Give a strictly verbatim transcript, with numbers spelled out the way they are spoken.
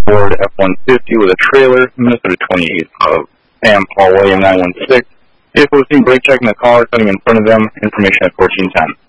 Ford F one fifty with a trailer, Minnesota twenty-eight of Sam Paul William nine one six. Vehicle was seen brake checking the car, cutting in front of them. Information at fourteen ten.